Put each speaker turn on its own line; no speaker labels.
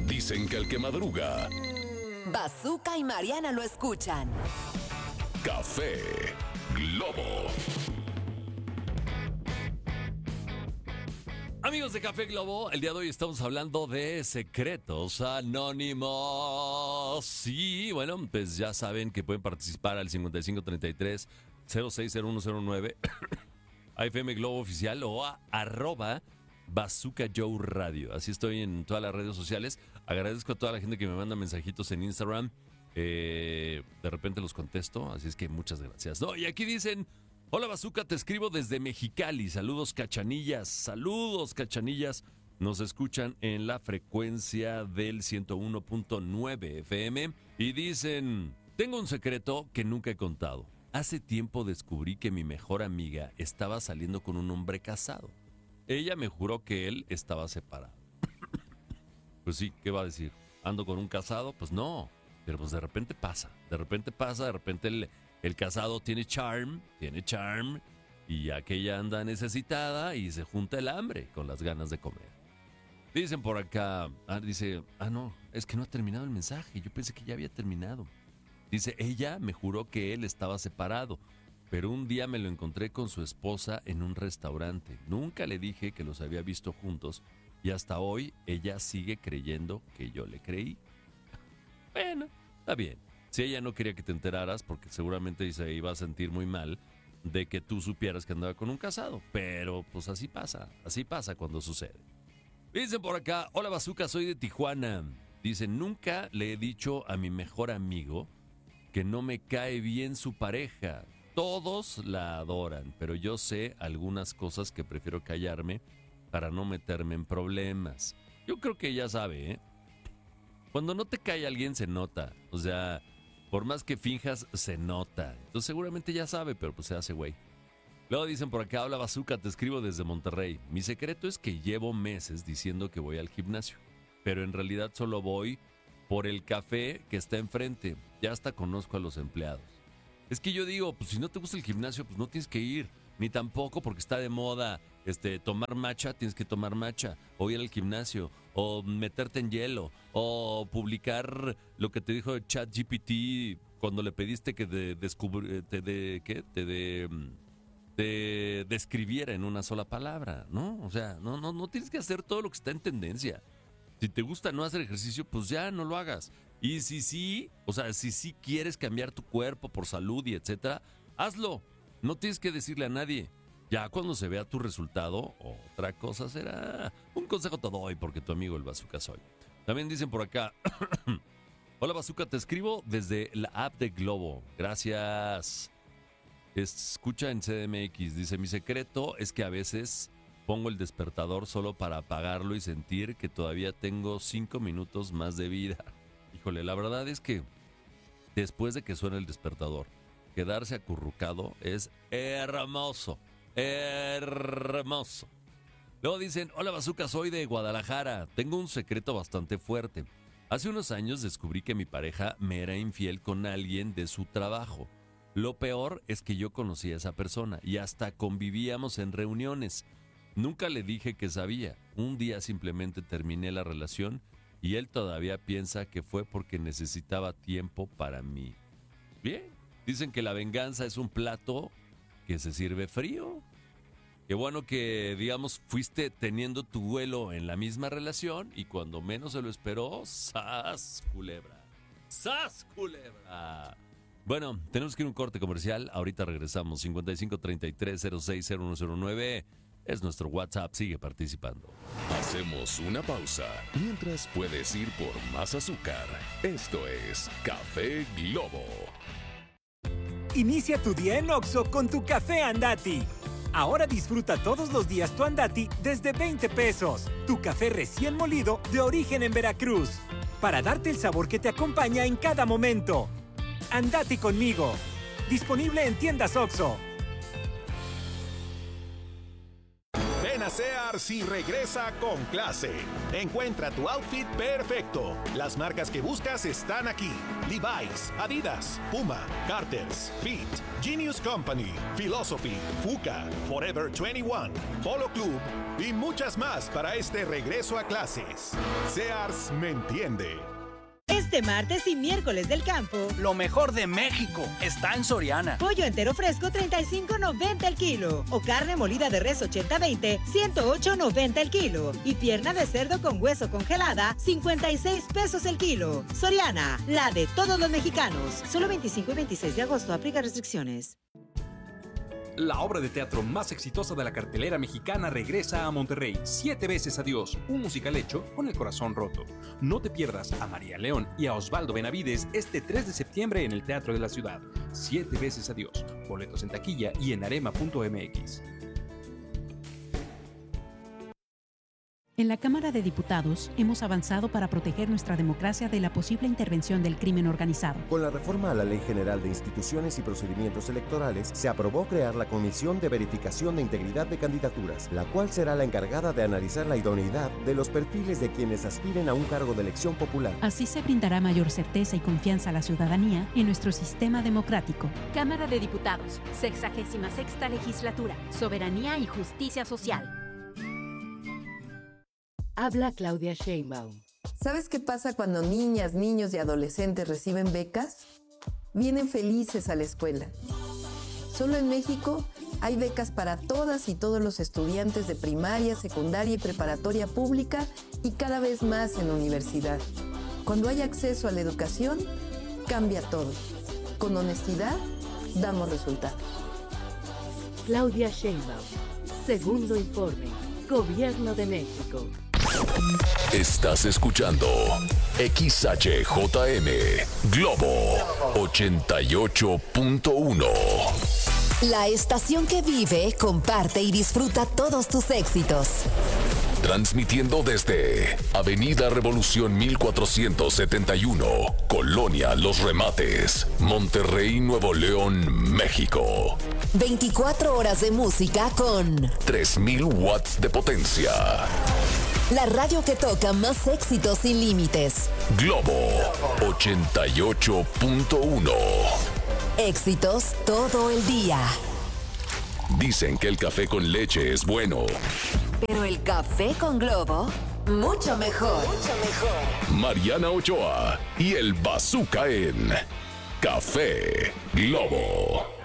Dicen que el que madruga,
Bazooka y Mariana lo escuchan.
Café Globo.
Amigos de Café Globo, el día de hoy estamos hablando de secretos anónimos. Sí, bueno, pues ya saben que pueden participar al 5533-060109 a FM Globo Oficial o a @Bazooka Joe Radio. Así estoy en todas las redes sociales. Agradezco a toda la gente que me manda mensajitos en Instagram. De repente los contesto, así es que muchas gracias. No, y aquí dicen: hola Bazooka, te escribo desde Mexicali. Saludos Cachanillas. Nos escuchan en la frecuencia del 101.9 FM. Y dicen: tengo un secreto que nunca he contado. Hace tiempo descubrí que mi mejor amiga estaba saliendo con un hombre casado. Ella me juró que él estaba separado. Pues sí, ¿qué va a decir? ¿Ando con un casado? Pues no, pero pues de repente pasa, de repente el casado tiene charm, y aquella anda necesitada y se junta el hambre con las ganas de comer. Dicen por acá, no, es que no ha terminado el mensaje, yo pensé que ya había terminado. Dice, ella me juró que él estaba separado, pero un día me lo encontré con su esposa en un restaurante. Nunca le dije que los había visto juntos y hasta hoy ella sigue creyendo que yo le creí. Bueno, está bien. Si ella no quería que te enteraras, porque seguramente se iba a sentir muy mal de que tú supieras que andaba con un casado. Pero pues así pasa cuando sucede. Dicen por acá, hola Bazooka, soy de Tijuana. Dicen, nunca le he dicho a mi mejor amigo que no me cae bien su pareja. Todos la adoran, pero yo sé algunas cosas que prefiero callarme para no meterme en problemas. Yo creo que ella sabe, ¿eh? Cuando no te cae alguien se nota. O sea, por más que finjas, se nota. Entonces seguramente ya sabe, pero pues se hace güey. Luego dicen por acá, hola Bazooka, te escribo desde Monterrey. Mi secreto es que llevo meses diciendo que voy al gimnasio, pero en realidad solo voy por el café que está enfrente. Ya hasta conozco a los empleados. Es que yo digo, pues si no te gusta el gimnasio, pues no tienes que ir. Ni tampoco porque está de moda tomar matcha, tienes que tomar matcha. O ir al gimnasio, o meterte en hielo, o publicar lo que te dijo ChatGPT cuando le pediste que te describiera en una sola palabra, ¿no? O sea, no tienes que hacer todo lo que está en tendencia. Si te gusta no hacer ejercicio, pues ya no lo hagas. Y si sí quieres cambiar tu cuerpo por salud y etcétera, hazlo. No tienes que decirle a nadie. Ya cuando se vea tu resultado, otra cosa será. Un consejo te doy porque tu amigo el Bazooka soy. También dicen por acá, hola Bazooka, te escribo desde la app de Globo. Gracias. Escucha en CDMX. Dice, mi secreto es que a veces pongo el despertador solo para apagarlo y sentir que todavía tengo 5 minutos más de vida. Híjole, la verdad es que después de que suene el despertador, quedarse acurrucado es hermoso. Hermoso. Luego dicen, hola Bazooka, soy de Guadalajara. Tengo un secreto bastante fuerte. Hace unos años descubrí que mi pareja me era infiel con alguien de su trabajo. Lo peor es que yo conocí a esa persona y hasta convivíamos en reuniones. Nunca le dije que sabía. Un día simplemente terminé la relación y él todavía piensa que fue porque necesitaba tiempo para mí. Bien, dicen que la venganza es un plato que se sirve frío. Qué bueno que, digamos, fuiste teniendo tu duelo en la misma relación y cuando menos se lo esperó, ¡zas, culebra! ¡Zas, culebra! Bueno, tenemos que ir a un corte comercial. Ahorita regresamos. 5533-060109 es nuestro WhatsApp. Sigue participando.
Hacemos una pausa. Mientras puedes ir por más azúcar. Esto es Café Globo.
Inicia tu día en Oxxo con tu café Andati. Ahora disfruta todos los días tu Andati desde 20 pesos. Tu café recién molido de origen en Veracruz. Para darte el sabor que te acompaña en cada momento. Andati conmigo. Disponible en tiendas Oxxo.
Ven a Sears sí regresa con clase. Encuentra tu outfit perfecto. Las marcas que buscas están aquí: Levi's, Adidas, Puma, Carter's, Fit, Genius Company, Philosophy, Fuka, Forever 21, Polo Club y muchas más para este regreso a clases. Sears me entiende.
Este martes y miércoles del campo,
lo mejor de México está en Soriana.
Pollo entero fresco, $35.90 el kilo. O carne molida de res 80-20, $108.90 el kilo. Y pierna de cerdo con hueso congelada, 56 pesos el kilo. Soriana, la de todos los mexicanos. Solo 25 y 26 de agosto, aplica restricciones.
La obra de teatro más exitosa de la cartelera mexicana regresa a Monterrey. 7 veces adiós, un musical hecho con el corazón roto. No te pierdas a María León y a Osvaldo Benavides este 3 de septiembre en el Teatro de la Ciudad. 7 veces adiós. Boletos en taquilla y en arema.mx.
En la Cámara de Diputados hemos avanzado para proteger nuestra democracia de la posible intervención del crimen organizado.
Con la reforma a la Ley General de Instituciones y Procedimientos Electorales, se aprobó crear la Comisión de Verificación de Integridad de Candidaturas, la cual será la encargada de analizar la idoneidad de los perfiles de quienes aspiren a un cargo de elección popular.
Así se brindará mayor certeza y confianza a la ciudadanía en nuestro sistema democrático.
Cámara de Diputados, 66ª Legislatura, Soberanía y Justicia Social.
Habla Claudia Sheinbaum. ¿Sabes qué pasa cuando niñas, niños y adolescentes reciben becas? Vienen felices a la escuela. Solo en México hay becas para todas y todos los estudiantes de primaria, secundaria y preparatoria pública y cada vez más en universidad. Cuando hay acceso a la educación, cambia todo. Con honestidad, damos resultados.
Claudia Sheinbaum. Segundo informe. Gobierno de México.
Estás escuchando XHJM Globo 88.1.
La estación que vive, comparte y disfruta todos tus éxitos.
Transmitiendo desde Avenida Revolución 1471, Colonia Los Remates, Monterrey, Nuevo León, México.
24 horas de música con
3000 watts de potencia.
La radio que toca más éxitos sin límites.
Globo 88.1.
Éxitos todo el día.
Dicen que el café con leche es bueno.
Pero el café con Globo, mucho mejor. Mucho mejor.
Mariana Ochoa y el Bazooka en Café Globo.